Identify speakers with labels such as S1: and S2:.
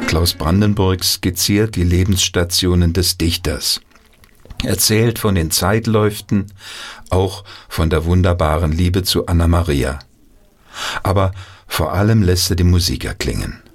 S1: Klaus Brandenburg skizziert die Lebensstationen des Dichters, erzählt von den Zeitläuften, auch von der wunderbaren Liebe zu Anna Maria. Aber vor allem lässt er die Musik erklingen.